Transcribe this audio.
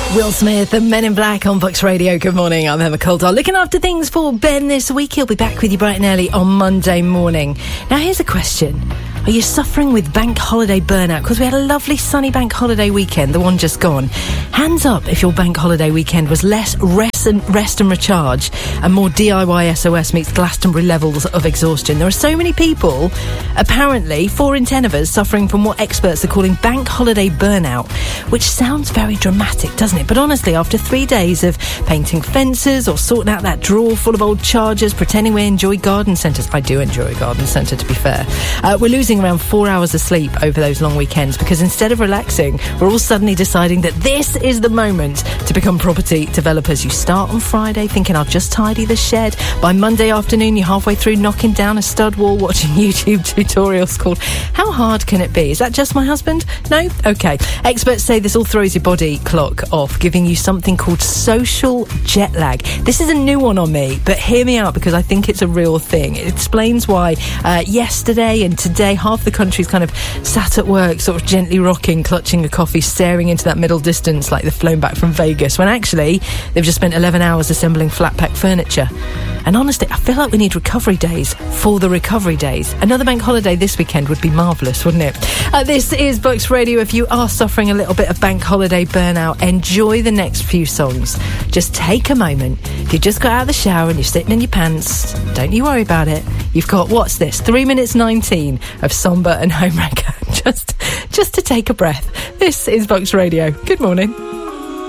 Will Smith and Men in Black on Vox Radio. Good morning, I'm Emma Coulter. Looking after things for Ben this week. He'll be back with you bright and early on Monday morning. Now, here's a question. Are you suffering with bank holiday burnout? Because we had a lovely sunny bank holiday weekend, the one just gone. Hands up if your bank holiday weekend was less rest and recharge and more DIY SOS meets Glastonbury levels of exhaustion. There are so many people, apparently 4 in 10 of us, suffering from what experts are calling bank holiday burnout, which sounds very dramatic, doesn't it? But honestly, after 3 days of painting fences or sorting out that drawer full of old chargers, pretending we enjoy garden centres — I do enjoy a garden centre, to be fair — we're losing around 4 hours of sleep over those long weekends because instead of relaxing, we're all suddenly deciding that this is the moment to become property developers. You start on Friday thinking, I'll just tidy the shed. By Monday afternoon, you're halfway through knocking down a stud wall, watching YouTube tutorials called How Hard Can It Be? Is that just my husband? No? Okay. Experts say this all throws your body clock off, giving you something called social jet lag. This is a new one on me, but hear me out because I think it's a real thing. It explains why yesterday and today half the country's kind of sat at work, sort of gently rocking, clutching a coffee, staring into that middle distance like they've flown back from Vegas, when actually they've just spent 11 hours assembling flat pack furniture. And honestly, I feel like we need recovery days for the recovery days. Another bank holiday this weekend would be marvellous, wouldn't it? This is Vox Radio. If you are suffering a little bit of bank holiday burnout, enjoy the next few songs. Just take a moment. If you just got out of the shower and you're sitting in your pants, don't you worry about it. You've got, what's this, 3 minutes 19 of Somber and Homewrecker. Just to take a breath. This is Vox Radio. Good morning.